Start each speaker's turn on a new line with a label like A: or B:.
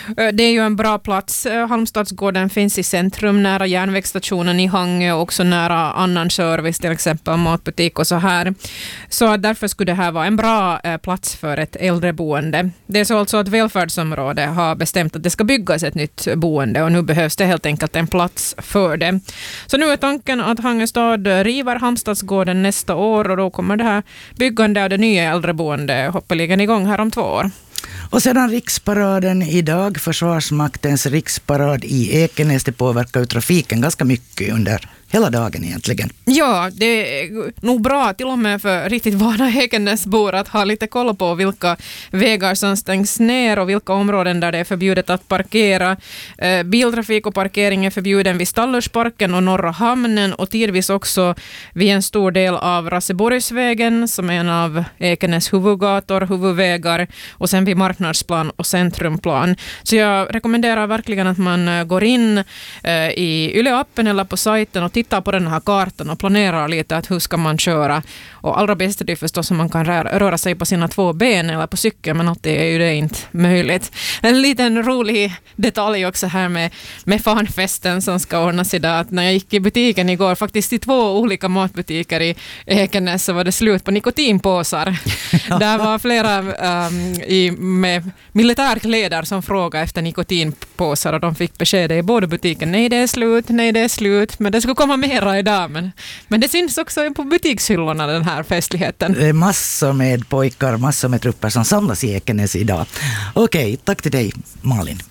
A: Det är ju en bra plats. Halmstadsgården finns i centrum nära järnvägsstationen i Hangö och också nära annan service, till exempel matbutik och så här. Så därför skulle det här vara en bra plats för ett äldreboende. Det är så alltså att välfärdsområdet har bestämt att det ska byggas ett nytt boende och nu behövs det helt enkelt en plats för det. Så nu är tanken att Hangö stad river Halmstadsgården nästa år och då kommer det här byggandet av det nya äldreboende hoppeligen igång här om 2 år.
B: Och sedan riksparaden idag, Försvarsmaktens riksparad i Ekenäs, det påverkar ju trafiken ganska mycket under hela dagen egentligen.
A: Ja, det är nog bra till och med för riktigt vana Ekenäsbor att ha lite koll på vilka vägar som stängs ner och vilka områden där det är förbjudet att parkera. Biltrafik och parkering är förbjuden vid Stallursparken och Norra hamnen och tidvis också vid en stor del av Raseborgsvägen som är en av Ekenäs huvudgator, huvudvägar och sen vid Marknadsplan och Centrumplan. Så jag rekommenderar verkligen att man går in i Yle-appen eller på sajten och tittar på den här kartan och planerar lite att hur ska man köra. Och allra bäst är det förstås om man kan röra sig på sina 2 ben eller på cykeln, men alltid är ju det inte möjligt. En liten rolig detalj också här med fanfesten som ska ordnas idag. Att när jag gick i butiken igår, faktiskt i 2 olika matbutiker i Ekenäs, så var det slut på nikotinpåsar. Där var flera med militärkläder som frågade efter nikotinpåsar och de fick besked i båda butiken. Nej, det är slut. Men det ska komma mera idag. Men det syns också på butikshyllorna, den här festligheten.
B: Det är massor med pojkar, massor med trupper som samlas i Ekenäs idag. Okej, tack till dig, Malin.